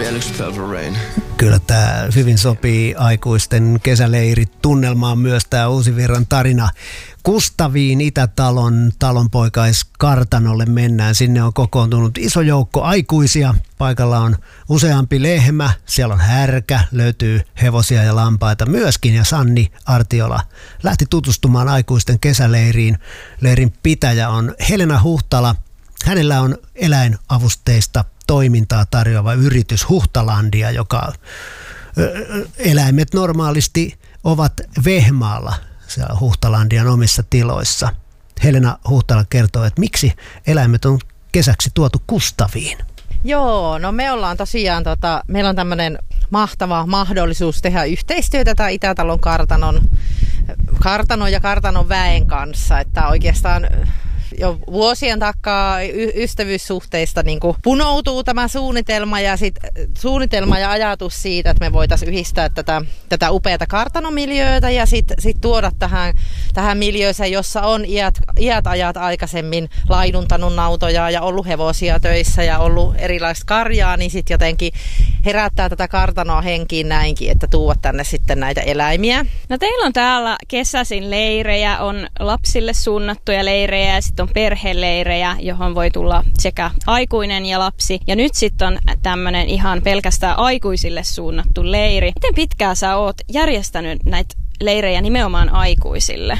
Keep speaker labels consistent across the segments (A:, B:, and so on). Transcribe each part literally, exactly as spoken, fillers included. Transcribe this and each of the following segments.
A: vielä yksi Purple Rain.
B: Kyllä tämä hyvin sopii aikuisten kesäleiritunnelmaan myös tämä Uusivirran tarina. Kustaviin Itätalon talonpoikaiskartanolle mennään. Sinne on kokoontunut iso joukko aikuisia. Paikalla on useampi lehmä. Siellä on härkä, löytyy hevosia ja lampaita myöskin. Ja Sanni Artiola lähti tutustumaan aikuisten kesäleiriin. Leirin pitäjä on Helena Huhtala. Hänellä on eläinavusteista toimintaa tarjoava yritys Huhtalandia, joka eläimet normaalisti ovat Vehmaalla siellä Huhtalandian omissa tiloissa. Helena Huhtala kertoo, että miksi eläimet on kesäksi tuotu Kustaviin.
C: Joo, no me ollaan tosiaan, tota, meillä on tämmöinen mahtava mahdollisuus tehdä yhteistyötä tämän Itätalon kartanon, kartanon ja kartanon väen kanssa, että oikeastaan jo vuosien takaa y- ystävyyssuhteista niin kuin punoutuu tämä suunnitelma ja, sit, suunnitelma ja ajatus siitä, että me voitaisiin yhdistää tätä, tätä upeata kartanomiljöötä ja sitten sit tuoda tähän, tähän miljööseen, jossa on iät, iät ajat aikaisemmin laiduntanut nautoja ja ollut hevosia töissä ja ollut erilaista karjaa, niin sitten jotenkin herättää tätä kartanoa henkiin näinkin, että tuovat tänne sitten näitä eläimiä.
D: No teillä on täällä kesäisin leirejä, on lapsille suunnattuja leirejä ja sitten on perheleirejä, johon voi tulla sekä aikuinen ja lapsi. Ja nyt sitten on tämmöinen ihan pelkästään aikuisille suunnattu leiri. Miten pitkään sä oot järjestänyt näitä leirejä nimenomaan aikuisille?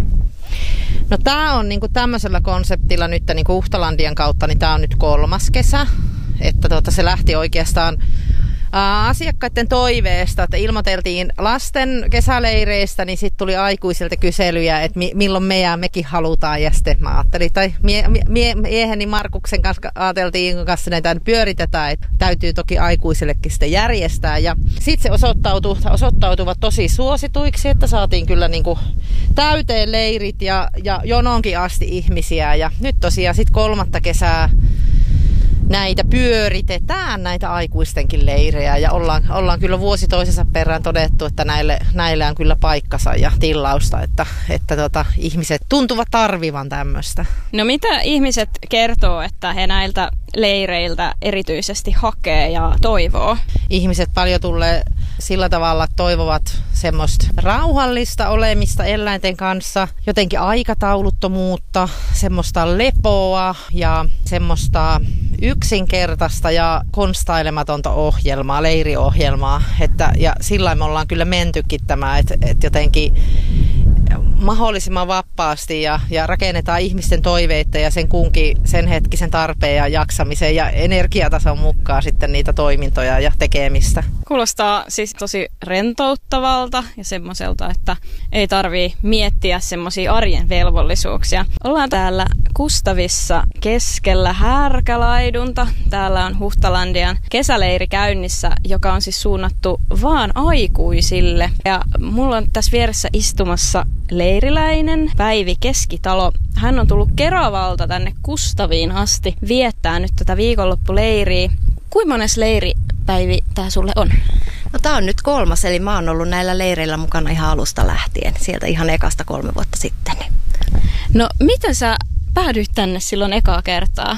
C: No tää on niinku tämmöisellä konseptilla nyt niinku Huhtalandian kautta, niin tää on nyt kolmas kesä. Että tota, se lähti oikeastaan asiakkaiden toiveesta, että ilmoiteltiin lasten kesäleireistä, niin sitten tuli aikuisilta kyselyjä, että mi- milloin me ja mekin halutaan. Ja sitten mä ajattelin, tai mie- mie- mieheni Markuksen kanssa ajateltiin kanssa näitä pyöritetään, että täytyy toki aikuisillekin sitten järjestää. Ja sitten se osoittautui, osoittautuvat tosi suosituiksi, että saatiin kyllä niinku täyteen leirit ja, ja jononkin asti ihmisiä. Ja nyt tosiaan sitten kolmatta kesää näitä pyöritetään, näitä aikuistenkin leirejä, ja ollaan, ollaan kyllä vuosi toisensa perään todettu, että näille, näille on kyllä paikkansa ja tilausta, että, että tota, ihmiset tuntuvat tarvivan tämmöistä.
D: No mitä ihmiset kertoo, että he näiltä leireiltä erityisesti hakee ja toivoo?
C: Ihmiset paljon tulee sillä tavalla, että toivovat semmoista rauhallista olemista eläinten kanssa, jotenkin aikatauluttomuutta, semmoista lepoa ja semmoista yksinkertaista ja konstailematonta ohjelmaa, leiriohjelmaa. Että, ja sillä me ollaan kyllä mentykin tämä, että, että jotenkin mahdollisimman vapaasti ja, ja rakennetaan ihmisten toiveita ja sen kunkin sen hetkisen tarpeen ja jaksamisen ja energiatason mukaan sitten niitä toimintoja ja tekemistä.
D: Kuulostaa siis tosi rentouttavalta ja semmoiselta, että ei tarvii miettiä semmoisia arjen velvollisuuksia. Ollaan täällä Kustavissa keskellä härkälaidunta. Täällä on Huhtalandian kesäleiri käynnissä, joka on siis suunnattu vaan aikuisille. Ja mulla on tässä vieressä istumassa leiriläinen Päivi Keskitalo. Hän on tullut Keravalta tänne Kustaviin asti viettää nyt tätä viikonloppuleiriä. Kuinka mones leiri, Päivi, tää sulle on?
E: No tää on nyt kolmas, eli mä oon ollut näillä leireillä mukana ihan alusta lähtien, sieltä ihan ekasta kolme vuotta sitten.
D: No miten sä päädyit tänne silloin ekaa kertaa?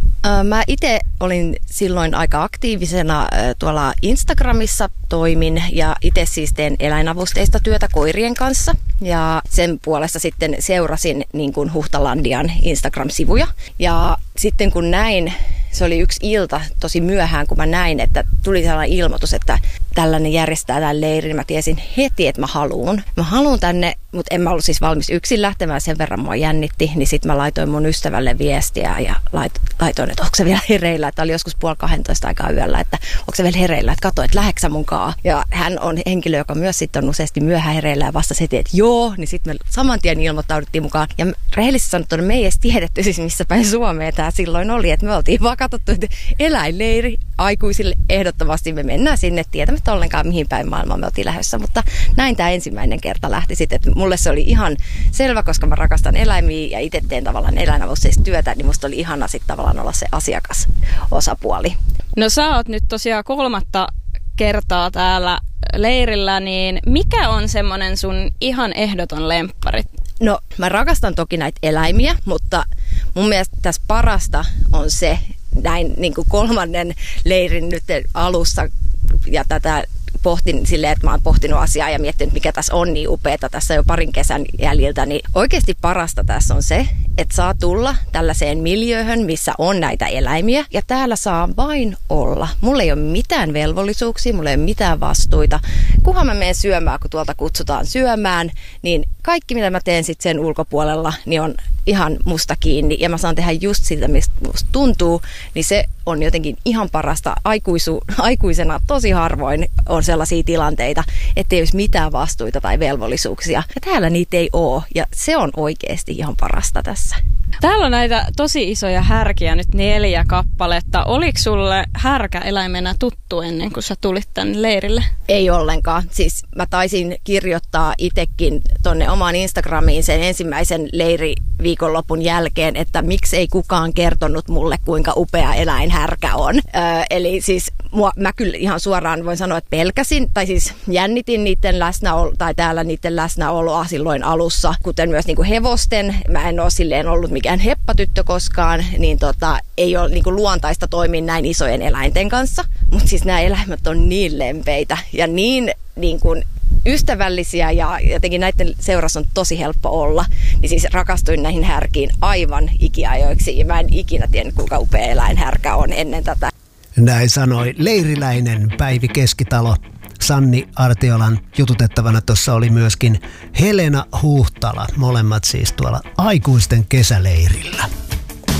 E: Mä itse olin silloin aika aktiivisena tuolla Instagramissa toimin ja itse siis teen eläinavusteista työtä koirien kanssa. Ja sen puolesta sitten seurasin niin kuin Huhtalandian Instagram-sivuja. Ja sitten kun näin, se oli yksi ilta tosi myöhään, kun mä näin, että tuli sellainen ilmoitus, että tällainen järjestää tämän leirin. Mä tiesin heti, että mä haluun. Mä haluun tänne, mutta en mä ollut siis valmis yksin lähtemään, sen verran mua jännitti. Niin sit mä laitoin mun ystävälle viestiä ja laitoin, että onko se vielä hereillä. Että oli joskus puoli kahdentoista aikaa yöllä, että onko se vielä hereillä, että katso, että läheksä munkaan. Ja hän on henkilö, joka myös sitten on useasti myöhään hereillä ja vastasi heti, että joo. Niin sitten me saman tien ilmoittauduttiin mukaan. Ja rehellisesti sanottuna me ei edes tiedetty siis missä päin Suomea tämä silloin oli. Että me oltiin vaan katsottu, että eläinleiri aikuisille ehdottomasti me mennään sinne tietämättä ollenkaan mihin päin maailmaa me oltiin lähdössä, mutta näin tämä ensimmäinen kerta lähti sitten, että mulle se oli ihan selvä, koska mä rakastan eläimiä ja itse teen tavallaan eläinavusteista työtä, niin musta oli ihana sitten tavallaan olla se asiakasosapuoli.
D: No sä oot nyt tosiaan kolmatta kertaa täällä leirillä, niin mikä on semmoinen sun ihan ehdoton lemppari?
E: No mä rakastan toki näitä eläimiä, mutta mun mielestä tässä parasta on se, näin niin kuin kolmannen leirin nyt alussa ja tätä pohtin silleen, että mä oon pohtinut asiaa ja miettinyt, mikä tässä on niin upeata tässä jo parin kesän jäljiltä, niin oikeasti parasta tässä on se, että saa tulla tällaiseen miljööhön, missä on näitä eläimiä ja täällä saa vain olla. Mulla ei ole mitään velvollisuuksia, mulla ei ole mitään vastuita. Kunhan mä menen syömään, kun tuolta kutsutaan syömään, niin kaikki mitä mä teen sitten sen ulkopuolella, niin on ihan musta kiinni ja mä saan tehdä just sitä, mistä musta tuntuu, niin se on jotenkin ihan parasta. Aikuisu, aikuisena tosi harvoin on sellaisia tilanteita, ettei olisi mitään vastuita tai velvollisuuksia. Ja täällä niitä ei ole ja se on oikeasti ihan parasta tässä.
D: Täällä on näitä tosi isoja härkiä, nyt neljä kappaletta. Oliko sulle härkä eläimenä tuttu ennen kuin sä tulit tänne leirille?
E: Ei ollenkaan. Siis mä taisin kirjoittaa itsekin tonne omaan Instagramiin sen ensimmäisen leiriviikonlopun jälkeen, että miksi ei kukaan kertonut mulle, kuinka upea eläin härkä on. Öö, eli siis mua, mä kyllä ihan suoraan voin sanoa, että pelkäsin, tai siis jännitin niiden läsnäolo, tai täällä niiden läsnäoloa silloin alussa, kuten myös niinku hevosten. Mä en ole silleen ollut mikään heppatyttö koskaan, niin tota, ei ole niinku luontaista toimia näin isojen eläinten kanssa. Mutta siis nämä eläimet on niin lempeitä ja niin, niin kuin ystävällisiä ja jotenkin näiden seurassa on tosi helppo olla. Niin siis rakastuin näihin härkiin aivan ikiajoiksi ja mä en ikinä tiennyt, kuinka upea eläin härkä on ennen tätä.
B: Näin sanoi leiriläinen Päivi Keskitalo. Sanni Artiolan jututettavana tuossa oli myöskin Helena Huhtala, molemmat siis tuolla aikuisten kesäleirillä.